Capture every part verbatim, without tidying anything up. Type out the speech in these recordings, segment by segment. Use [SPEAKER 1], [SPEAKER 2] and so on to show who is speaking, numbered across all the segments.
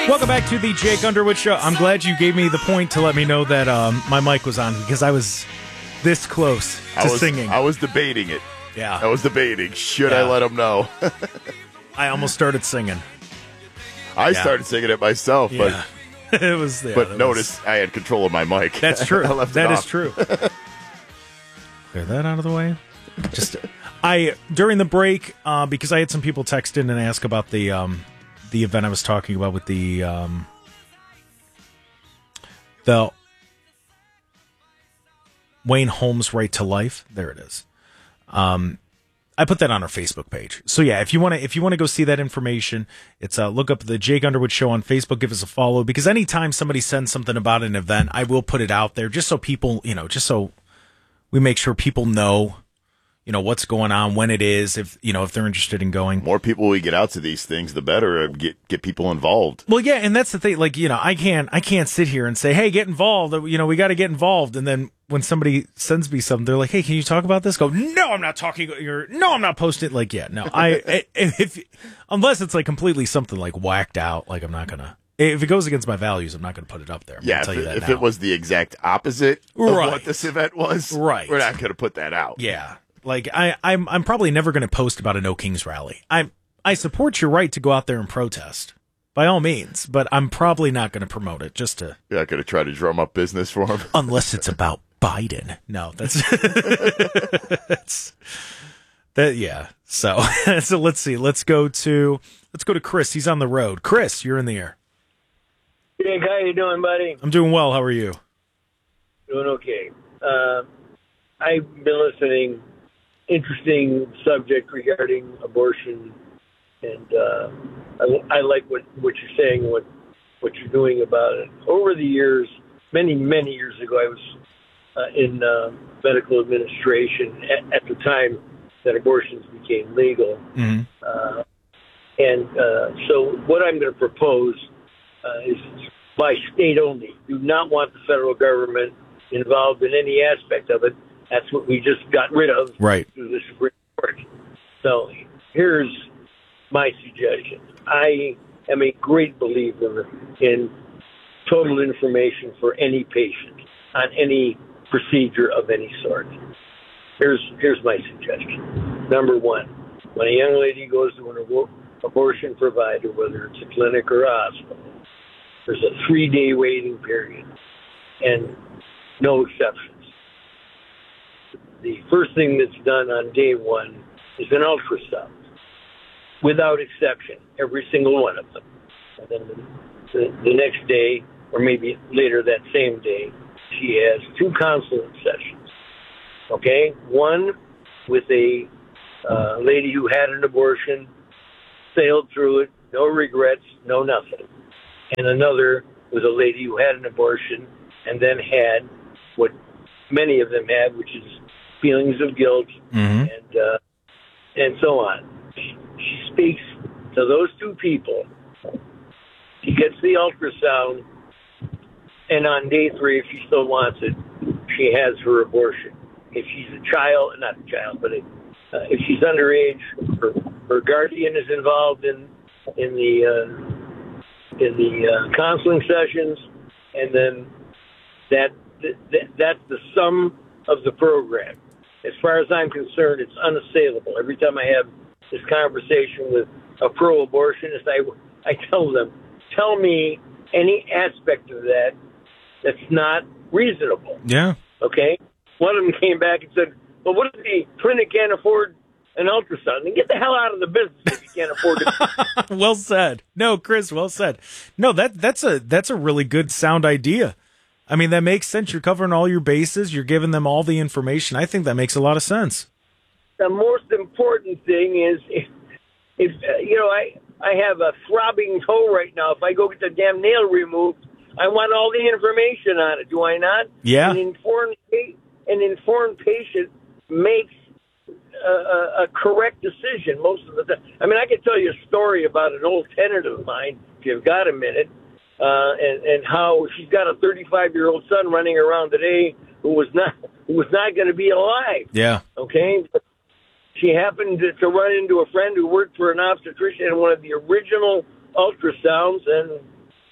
[SPEAKER 1] Welcome back to the Jake Underwood Show. I'm glad you gave me the point to let me know that um, my mic was on because I was this close to
[SPEAKER 2] I was,
[SPEAKER 1] singing.
[SPEAKER 2] I was debating it.
[SPEAKER 1] Yeah.
[SPEAKER 2] I was debating. Should
[SPEAKER 1] Yeah.
[SPEAKER 2] I let him know?
[SPEAKER 1] I almost started singing.
[SPEAKER 2] I
[SPEAKER 1] Yeah.
[SPEAKER 2] started singing it myself,
[SPEAKER 1] Yeah. it was yeah,
[SPEAKER 2] but but
[SPEAKER 1] that
[SPEAKER 2] notice
[SPEAKER 1] was-
[SPEAKER 2] I had control of my mic.
[SPEAKER 1] That's true.
[SPEAKER 2] I left it
[SPEAKER 1] That is
[SPEAKER 2] off.
[SPEAKER 1] true. Clear that out of the way. Just I during the break uh, because I had some people text in and ask about the um, the event I was talking about with the um, the Wayne Holmes Right to Life. There it is. Um, I put that on our Facebook page. So yeah, if you want to, if you want to go see that information, it's uh, look up the Jake Underwood Show on Facebook. Give us a follow because anytime somebody sends something about an event, I will put it out there just so people, you know, just so we make sure people know, you know, what's going on, when it is, if you know, if they're interested in going.
[SPEAKER 2] More people we get out to these things, the better. Get get people involved.
[SPEAKER 1] Well, yeah, and that's the thing. Like, you know, I can't, I can't sit here and say, "Hey, get involved." You know, we got to get involved. And then when somebody sends me something, they're like, "Hey, can you talk about this?" Go, "No, I'm not talking." You're, no, I'm not posting. Like, yeah, no, I, if unless it's like completely something like whacked out, like I'm not gonna. If it goes against my values, I'm not going to put it up there. I'm
[SPEAKER 2] Yeah,
[SPEAKER 1] tell
[SPEAKER 2] if,
[SPEAKER 1] you
[SPEAKER 2] it,
[SPEAKER 1] that
[SPEAKER 2] if
[SPEAKER 1] now.
[SPEAKER 2] it was the exact opposite of
[SPEAKER 1] Right.
[SPEAKER 2] what this event was,
[SPEAKER 1] Right.
[SPEAKER 2] we're not going to put that out.
[SPEAKER 1] Yeah, like I, I'm, I'm probably never going to post about a No Kings rally. I, I support your right to go out there and protest, by all means, but I'm probably not going to promote it just to.
[SPEAKER 2] You're not going to try to drum up business for him.
[SPEAKER 1] Unless it's about Biden. No, that's that's that. Yeah. So, so let's see. Let's go to let's go to Chris. He's on the road. Chris, you're in the air.
[SPEAKER 3] Jake, how you doing, buddy?
[SPEAKER 1] I'm doing well. How are you?
[SPEAKER 3] Doing okay. Uh, I've been listening. Interesting subject regarding abortion, and uh, I, I like what, what you're saying, what what you're doing about it. Over the years, many many years ago, I was uh, in uh, medical administration at, at the time that abortions became legal,
[SPEAKER 1] Mm-hmm.
[SPEAKER 3] uh, and uh, so what I'm going to propose uh, is by state only. Do not want the federal government involved in any aspect of it. That's what we just got rid of
[SPEAKER 1] Right.
[SPEAKER 3] through the Supreme Court. So here's my suggestion. I am a great believer in total information for any patient on any procedure of any sort. Here's here's my suggestion. Number one, when a young lady goes to an abor- abortion provider, whether it's a clinic or a hospital, there's a three-day waiting period and no exceptions. The first thing that's done on day one is an ultrasound, without exception, every single one of them. And then the, the, the next day, or maybe later that same day, she has two counseling sessions. Okay? One with a uh, lady who had an abortion, sailed through it, no regrets, no nothing. And another was a lady who had an abortion and then had what many of them had, which is feelings of guilt
[SPEAKER 1] Mm-hmm.
[SPEAKER 3] and uh, and so on. She, she speaks to those two people. She gets the ultrasound, and on day three, if she still wants it, she has her abortion. If she's a child, not a child, but a, uh, if she's underage, her, her guardian is involved in in the uh, in the uh, counseling sessions, and then that, that that's the sum of the program. As far as I'm concerned, it's unassailable. Every time I have this conversation with a pro-abortionist, I, I tell them, tell me any aspect of that that's not reasonable.
[SPEAKER 1] Yeah.
[SPEAKER 3] Okay? One of them came back and said, well, what if the clinic can't afford an ultrasound? Then get the hell out of the business if you can't afford it.
[SPEAKER 1] Well said. No, Chris, well said. No, that that's a that's a really good sound idea. I mean, that makes sense. You're covering all your bases. You're giving them all the information. I think that makes a lot of sense.
[SPEAKER 3] The most important thing is, if, if uh, you know, I I have a throbbing toe right now. If I go get the damn nail removed, I want all the information on it. Do I not?
[SPEAKER 1] Yeah.
[SPEAKER 3] An informed an informed patient makes a, a, a correct decision most of the time. I mean, I can tell you a story about an old tenant of mine, if you've got a minute. Uh, and, and how she's got a thirty-five-year-old son running around today who was not who was not going to be alive.
[SPEAKER 1] Yeah.
[SPEAKER 3] Okay? She happened to, to run into a friend who worked for an obstetrician in one of the original ultrasounds, and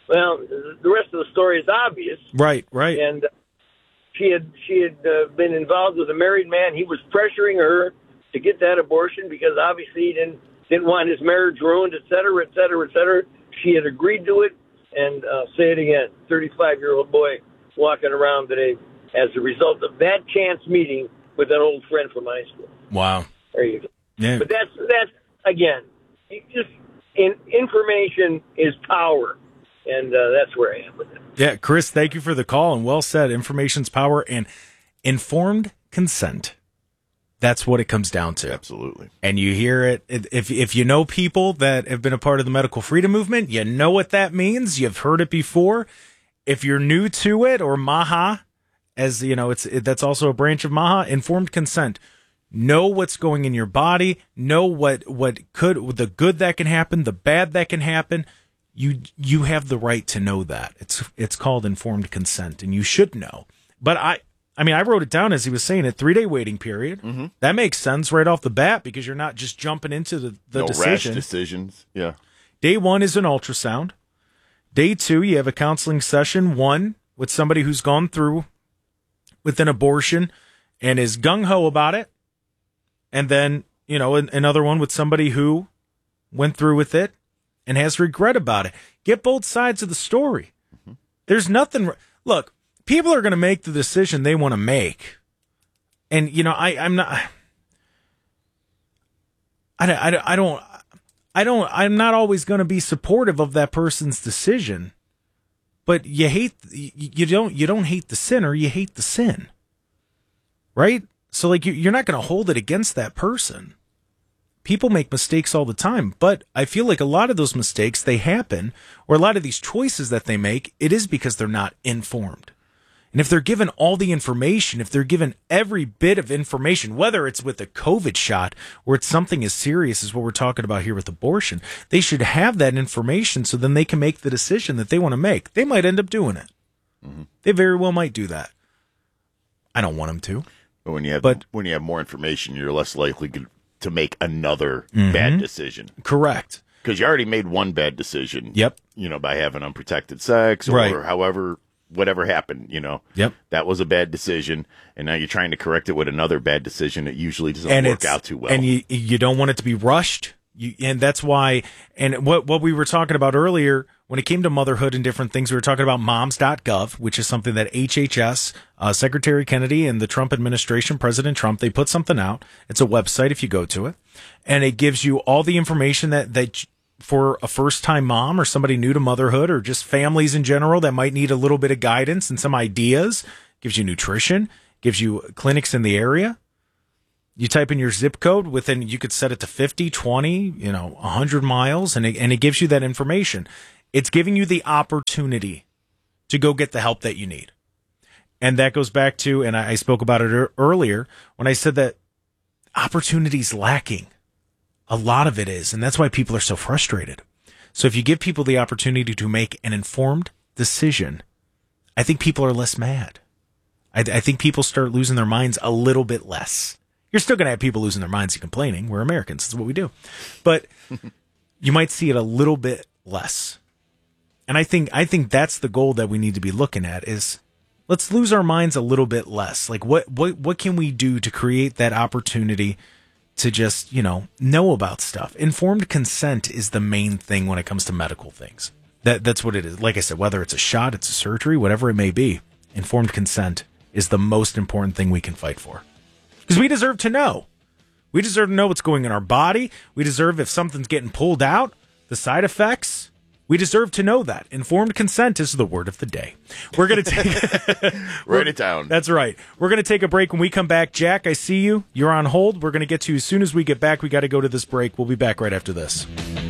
[SPEAKER 3] Well, the rest of the story is obvious.
[SPEAKER 1] Right, right.
[SPEAKER 3] And she had she had uh, been involved with a married man. He was pressuring her to get that abortion because obviously he didn't didn't want his marriage ruined, et cetera, et cetera, et cetera. She had agreed to it, and uh, say it again, thirty-five-year-old boy walking around today as a result of that chance meeting with an old friend from high school.
[SPEAKER 1] Wow.
[SPEAKER 3] There you go.
[SPEAKER 1] Yeah.
[SPEAKER 3] But that's that's again, you just in, information is power. And uh, that's where I am with it.
[SPEAKER 1] Yeah, Chris, thank you for the call, and well said. Information's power, and informed consent. That's what it comes down to.
[SPEAKER 2] Absolutely.
[SPEAKER 1] And you hear it. If if you know people that have been a part of the medical freedom movement, you know what that means. You've heard it before. If you're new to it, or MAHA, as you know, it's it, that's also a branch of MAHA, informed consent. Know what's going in your body. Know what what could the good that can happen, the bad that can happen. You you have the right to know that. It's it's called informed consent, and you should know. But I I mean, I wrote it down as he was saying it, three-day waiting period. Mm-hmm. That makes sense right off the bat because you're not just jumping into the, the
[SPEAKER 2] no
[SPEAKER 1] decision.
[SPEAKER 2] rash decisions, yeah.
[SPEAKER 1] Day one is an ultrasound. Day two, you have a counseling session, one with somebody who's gone through with an abortion and is gung-ho about it. And then, you know, an, another one with somebody who went through with it and has regret about it. Get both sides of the story. Mm-hmm. There's nothing. Look, people are going to make the decision they want to make. And, you know, I, I'm not. I, I, I don't. I don't. I'm not always going to be supportive of that person's decision. But you hate. You don't. You don't hate the sinner. You hate the sin. Right? So, like, you're not going to hold it against that person. People make mistakes all the time, but I feel like a lot of those mistakes, they happen, or a lot of these choices that they make, it is because they're not informed. And if they're given all the information, if they're given every bit of information, whether it's with a COVID shot or it's something as serious as what we're talking about here with abortion, they should have that information so then they can make the decision that they want to make. They might end up doing it. Mm-hmm. They very well might do that. I don't want them to.
[SPEAKER 2] But when you have
[SPEAKER 1] but,
[SPEAKER 2] when you have more information, you're less likely to to make another mm-hmm. bad decision.
[SPEAKER 1] Correct.
[SPEAKER 2] Because you already made one bad decision.
[SPEAKER 1] Yep.
[SPEAKER 2] You know, by having unprotected sex or
[SPEAKER 1] right.
[SPEAKER 2] however, whatever happened, you know.
[SPEAKER 1] Yep.
[SPEAKER 2] That was a bad decision. And now you're trying to correct it with another bad decision. It usually doesn't
[SPEAKER 1] and
[SPEAKER 2] work out too well.
[SPEAKER 1] And you you don't want it to be rushed. You, and that's why, and what what we were talking about earlier, when it came to motherhood and different things, we were talking about moms dot gov, which is something that H H S, uh, Secretary Kennedy and the Trump administration, President Trump, they put something out. It's a website if you go to it. And it gives you all the information that, that for a first-time mom or somebody new to motherhood or just families in general that might need a little bit of guidance and some ideas. Gives you nutrition, gives you clinics in the area. You type in your zip code within, you could set it to fifty, twenty, you know, one hundred miles, and it, and it gives you that information. It's giving you the opportunity to go get the help that you need. And that goes back to, and I, I spoke about it earlier, when I said that opportunity's lacking. A lot of it is, and that's why people are so frustrated. So if you give people the opportunity to make an informed decision, I think people are less mad. I, I think people start losing their minds a little bit less. You're still going to have people losing their minds and complaining. We're Americans. That's what we do. But you might see it a little bit less. And I think I think that's the goal that we need to be looking at is let's lose our minds a little bit less. Like what what what can we do to create that opportunity to just, you know, know about stuff? Informed consent is the main thing when it comes to medical things. That that's what it is. Like I said, whether it's a shot, it's a surgery, whatever it may be, informed consent is the most important thing we can fight for. Because we deserve to know. We deserve to know what's going in our body. We deserve if something's getting pulled out, the side effects. We deserve to know that. Informed consent is the word of the day. We're going to take...
[SPEAKER 2] Write it down.
[SPEAKER 1] That's right. We're going to take a break. When we come back, Jack, I see you. You're on hold. We're going to get to you as soon as we get back. We got to go to this break. We'll be back right after this.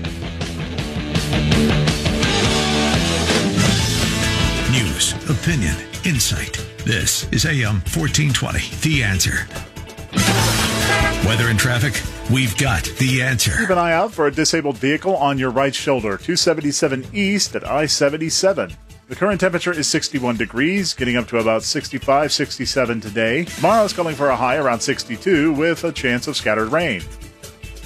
[SPEAKER 4] News, opinion, insight. This is A M fourteen twenty, The Answer. Weather and traffic, we've got the answer.
[SPEAKER 5] Keep an eye out for a disabled vehicle on your right shoulder, two seventy-seven east at I seventy-seven. The current temperature is sixty-one degrees, getting up to about sixty-five, sixty-seven today. Tomorrow's calling for a high around sixty-two with a chance of scattered rain.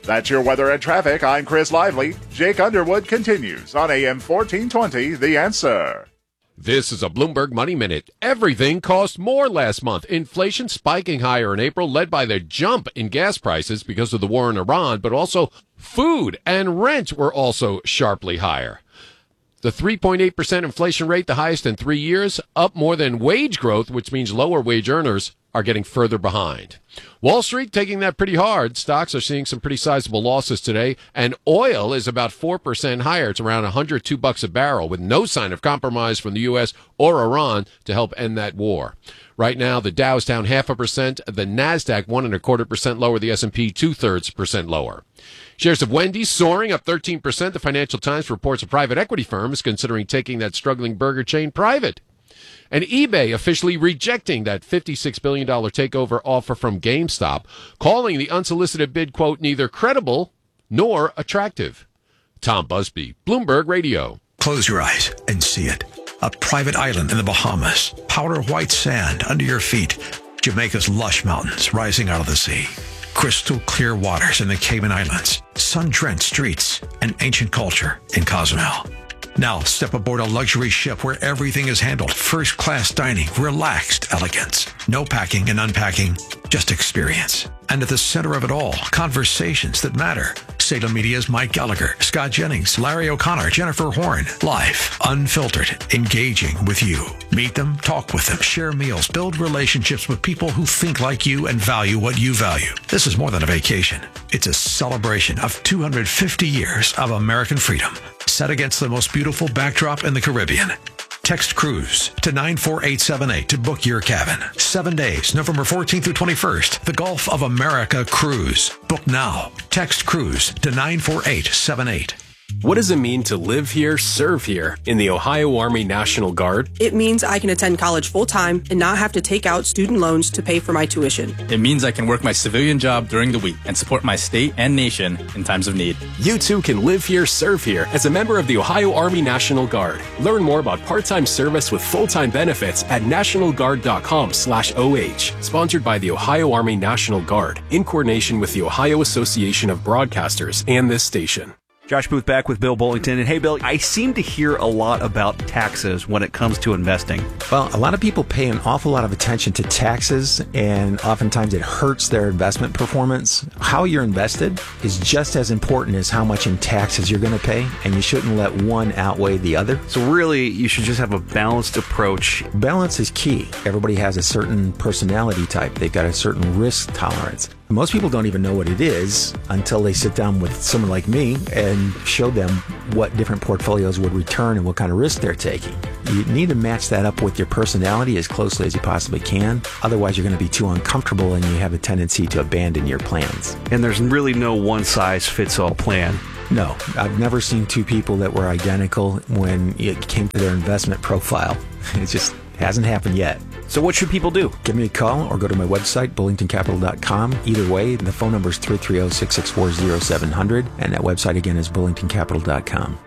[SPEAKER 5] That's your weather and traffic. I'm Chris Lively. Jake Underwood continues on A M fourteen twenty, The Answer.
[SPEAKER 6] This is a Bloomberg Money Minute. Everything cost more last month. Inflation spiking higher in April, led by the jump in gas prices because of the war in Iran, but also food and rent were also sharply higher. The three point eight percent inflation rate, the highest in three years, up more than wage growth, which means lower wage earners are getting further behind. Wall Street taking that pretty hard. Stocks are seeing some pretty sizable losses today, and oil is about four percent higher. It's around one hundred two bucks a barrel, with no sign of compromise from the U S or Iran to help end that war. Right now, the Dow's down half a percent, the Nasdaq one and a quarter percent lower, the S and P two thirds percent lower. Shares of Wendy's soaring up thirteen percent. The Financial Times reports a private equity firm is considering taking that struggling burger chain private. And eBay officially rejecting that fifty-six billion dollars takeover offer from GameStop, calling the unsolicited bid, quote, neither credible nor attractive. Tom Busby, Bloomberg Radio.
[SPEAKER 4] Close your eyes and see it. A private island in the Bahamas, powder white sand under your feet, Jamaica's lush mountains rising out of the sea, crystal clear waters in the Cayman Islands, sun-drenched streets, and ancient culture in Cozumel. Now step aboard a luxury ship where everything is handled. First-class dining, relaxed elegance. No packing and unpacking, just experience. And at the center of it all, conversations that matter. Salem Media's Mike Gallagher, Scott Jennings, Larry O'Connor, Jennifer Horn. Live, unfiltered, engaging with you. Meet them, talk with them, share meals, build relationships with people who think like you and value what you value. This is more than a vacation. It's a celebration of two hundred fifty years of American freedom, set against the most beautiful backdrop in the Caribbean. Text cruise to nine four eight seven eight to book your cabin. Seven days, November fourteenth through twenty-first. The Gulf of America Cruise. Book now. Text cruise to nine four eight seven eight.
[SPEAKER 7] What does it mean to live here, serve here in the Ohio Army National Guard?
[SPEAKER 8] It means I can attend college full-time and not have to take out student loans to pay for my tuition.
[SPEAKER 9] It means I can work my civilian job during the week and support my state and nation in times of need.
[SPEAKER 7] You too can live here, serve here as a member of the Ohio Army National Guard. Learn more about part-time service with full-time benefits at national guard dot com slash O H. Sponsored by the Ohio Army National Guard in coordination with the Ohio Association of Broadcasters and this station.
[SPEAKER 10] Josh Booth back with Bill Bullington. And hey, Bill, I seem to hear a lot about taxes when it comes to investing.
[SPEAKER 11] Well, a lot of people pay an awful lot of attention to taxes, and oftentimes it hurts their investment performance. How you're invested is just as important as how much in taxes you're going to pay, and you shouldn't let one outweigh the other.
[SPEAKER 10] So really, you should just have a balanced approach.
[SPEAKER 11] Balance is key. Everybody has a certain personality type. They've got a certain risk tolerance. Most people don't even know what it is until they sit down with someone like me and show them what different portfolios would return and what kind of risk they're taking. You need to match that up with your personality as closely as you possibly can. Otherwise, you're going to be too uncomfortable and you have a tendency to abandon your plans.
[SPEAKER 10] And there's really no one-size-fits-all plan.
[SPEAKER 11] No, I've never seen two people that were identical when it came to their investment profile. It just hasn't happened yet.
[SPEAKER 10] So what should people do?
[SPEAKER 11] Give me a call or go to my website, bullington capital dot com. Either way, the phone number is three three zero, six six four, zero seven zero zero, and that website again is bullington capital dot com.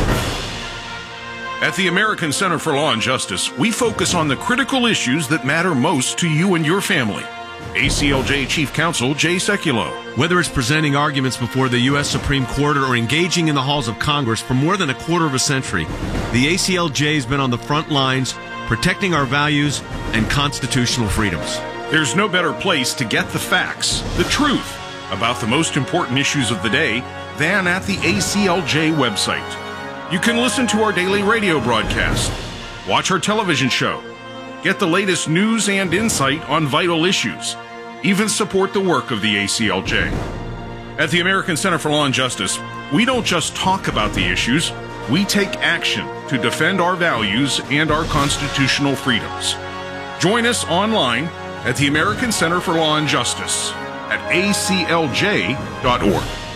[SPEAKER 12] At the American Center for Law and Justice, we focus on the critical issues that matter most to you and your family. A C L J Chief Counsel Jay Sekulow.
[SPEAKER 13] Whether it's presenting arguments before the U S Supreme Court or engaging in the halls of Congress for more than a quarter of a century, the A C L J has been on the front lines protecting our values and constitutional freedoms.
[SPEAKER 12] There's no better place to get the facts, the truth, about the most important issues of the day than at the A C L J website. You can listen to our daily radio broadcast, watch our television show, get the latest news and insight on vital issues, even support the work of the A C L J. At the American Center for Law and Justice, we don't just talk about the issues, we take action to defend our values and our constitutional freedoms. Join us online at the American Center for Law and Justice at A C L J dot org.